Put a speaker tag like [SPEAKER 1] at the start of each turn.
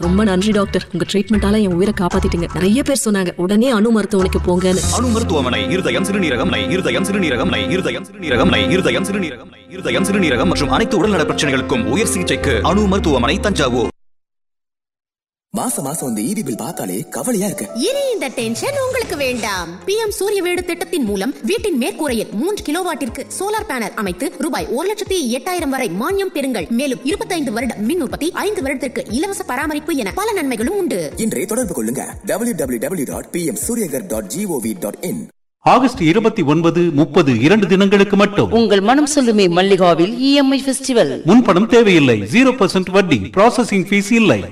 [SPEAKER 1] ரொம்ப நன்றி டாக்டர், உங்க ட்ரீட்மெண்டால என் உயிரை காப்பாத்திட்டீங்க. நிறைய பேர் சொன்னாங்க உடனே அணு மருத்துவமனைக்கு போங்கன்னு.
[SPEAKER 2] அணு மருத்துவமனை இருதயம், சிறுநீரகம், இருதயம், சிறுநீரகம், இருதயம், சிறுநீரகம், இருதயம், சிறுநீரகம், இருதயம், சிறுநீரகம் மற்றும் அனைத்து உடல்நல பிரச்சனைகளுக்கும் உயர் சிகிச்சைக்கு அணு மருத்துவமனை, தஞ்சாவூர்.
[SPEAKER 3] மாசம் இந்த ஈபி பில் பார்த்தாலே கவலையா இருக்கு.
[SPEAKER 4] இனி இந்த டென்ஷன் உங்களுக்கு வேண்டாம். PM சூரிய வீடு திட்டத்தின் மூலம் வீட்டின் மேற்கூரையில் 3 கிலோவாட்டிற்கு சோலார் பேனல் அமைத்து ரூபாய் 1,08,000 வரை மானியம் பெறுங்கள். மேலும் 25 வருட மின் உற்பத்தி, 5 வருடத்திற்கு இலவச பராமரிப்பு என பல நன்மைகளும் உண்டு.
[SPEAKER 3] இன்றைய தொடர்பு கொள்ளுங்க www.pmsuryagar.gov.in.
[SPEAKER 5] ஆகஸ்ட் 29, 30 2 தினங்களுக்கு மட்டும்
[SPEAKER 6] உங்கள் மனம் சொல்லுமே மல்லிகாவில் EMI ஃபெஸ்டிவல்.
[SPEAKER 5] முன்பணம் தேவையில்லை, 0% வட்டி, ப்ராசஸிங் ஃபீஸ் இல்லை.